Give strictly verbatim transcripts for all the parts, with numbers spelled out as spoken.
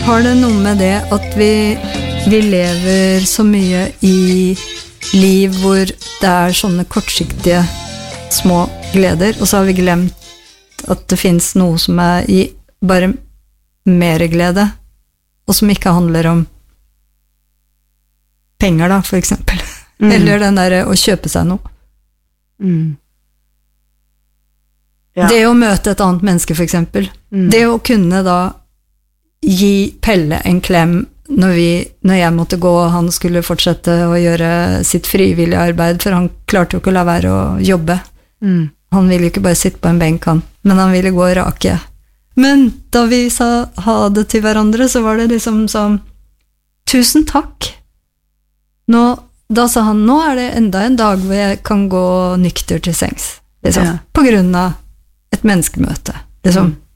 har det noe med det at vi, vi lever så mye i liv hvor det er sånne kortsiktige små gleder, og så har vi glemt at det finnes noe som er i bare mer glede, og som ikke handler om penger da, for eksempel. Mm. Eller den der å kjøpe seg noe. Mm. Ja. Det å møte et annet menneske, for eksempel. Mm. Det å kunne da gi Pelle en klem når, vi, når jeg måtte gå, og han skulle fortsette å gjøre sitt frivillige arbeid, for han klarte jo ikke å la være å jobbe. Mm. Han ville jo ikke bare sitte på en benk, han, men han ville gå og rake. Men da vi sa ha det til hverandre, så var det liksom sånn, tusen takk. Nå, da sa han, nå er det enda en dag hvor jeg kan gå nykter til sengs, liksom, ja. På grunn av et menneskemøte, liksom. Mm.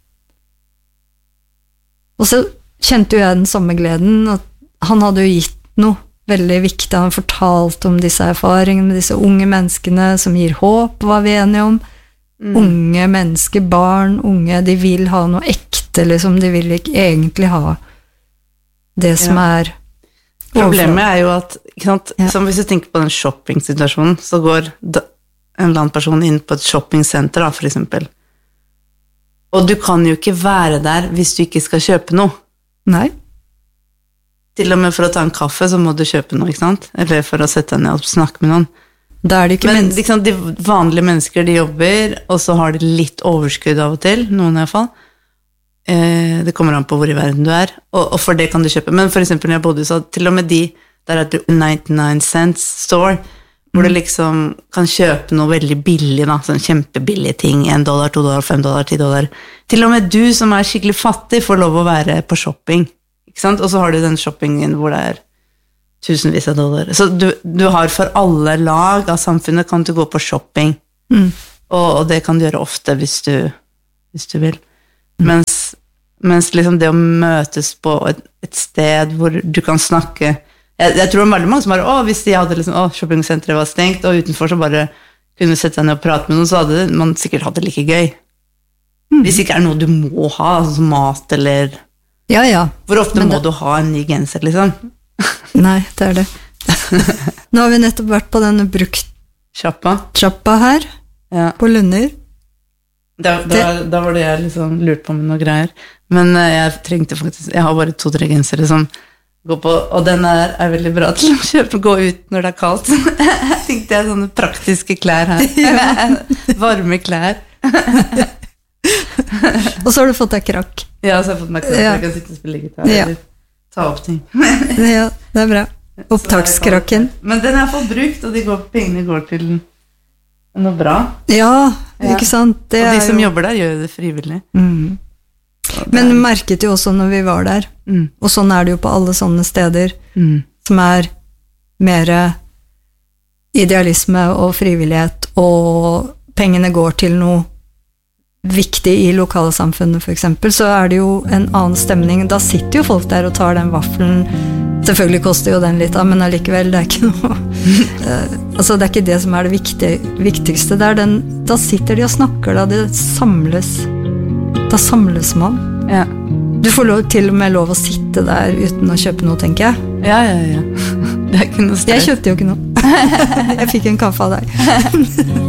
Og så kjente jo jeg den samme gleden, at han hadde jo gitt noe veldig viktig, han fortalte om disse erfaringene med disse unge menneskene som gir håp, var vi enige om. Mm. Unge mennesker, barn, unge, de vil ha noe ekte, liksom, de vil ikke egentlig ha det som ja. Er overfor. Problemet er jo at, ikke sant, ja. som hvis du tenker på den shopping-situasjonen, så går en eller annen person inn på et shopping-senter, da, for eksempel. Og du kan jo ikke være der hvis du ikke skal kjøpe noe. Nei. Til og med for å ta en kaffe, så må du kjøpe noe, ikke sant? Eller for å sette deg ned og snakke med noen. Da er det ikke Men mennesker. Liksom, de vanlige mennesker, de jobber, og så har de litt overskudd av og til, noen i hvert fall. Eh, det kommer an på hvor i verden du er, og, og for det kan du kjøpe. Men for eksempel når jeg bodde, så til og med de, der er det ninety-nine cents store, hvor du liksom kan kjøpe noe veldig billig, da, sånn kjempebillige ting, en dollar, to dollar, fem dollar, ti dollar. Til og med du som er skikkelig fattig får lov å være på shopping, ikke sant? Og så har du den shoppingen hvor det er tusenvis av dollar. Så du, du har for alle lag av samfunnet kan du gå på shopping, mm. og, og det kan du gjøre ofte hvis du, hvis du vil. Mm. Mens, mens liksom det å møtes på et, et sted hvor du kan snakke, jeg, jeg tror det var veldig mange som bare, å, hvis de hadde liksom, å, shoppingsenteret var stengt, og utenfor så bare kunne sette seg ned og prate med noen, så hadde man sikkert hatt det like gøy. Mm. Hvis ikke er noe du må ha, altså mat eller... Ja, ja. Hvor ofte Men må det... du ha en ny genser, liksom? Nei, det er det. Nå har vi nettopp vært på denne brukt-sjappa Sjappa. her, ja. På Lunder. Da, da, det... da var det jeg liksom lurt på med noen greier. Men uh, jeg trengte faktisk, jeg har bare to-tre gensere som går på, og den er, er veldig bra til å kjøpe, gå ut når det er kaldt. Jeg tenkte jeg sånne praktiske klær her. Ja. Varme klær. Og så har du fått deg krakk. Ja, så har jeg fått meg krakk. Ja. Jeg kan sitte og spille gitar, ja. Eller ta opp ting. Ja, det er bra. Opptakskrakken. Men den er for brukt, og de går, pengene går til noe bra. Ja, ja. Ikke sant? Det og de som jo... jobber der gjør det frivillig. Mm. Men du merket jo også når vi var der, mm. og sånn er det jo på alle sånne steder, mm. som er mer idealisme og frivillighet, og pengene går til noe viktig i lokalsamfunnet for eksempel, så er det jo en annen stemning. Da sitter jo folk der og tar den vaffelen. Selvfølgelig koster jo den litt da, men allikevel, det er ikke noe altså det er ikke det som er det viktige, viktigste. Det er den, da sitter de og snakker, da det samles da samles man. Ja. Du får lov, til og med lov å sitte der uten å kjøpe noe, tenker jeg. Ja, ja, ja. Det er ikke noe stress. Jeg kjøpte jo ikke noe. Jeg fikk en kaffe av deg.